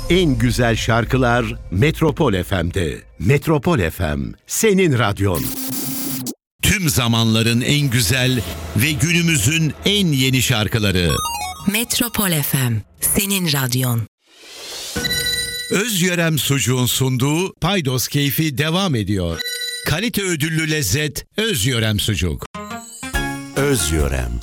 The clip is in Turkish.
En güzel şarkılar Metropol FM'de. Metropol FM, senin radyon. Tüm zamanların en güzel ve günümüzün en yeni şarkıları. Metropol FM, senin radyon. Özyörem Sucuğun sunduğu Paydos Keyfi devam ediyor. Kalite ödüllü lezzet Özyörem Sucuk. Özyörem.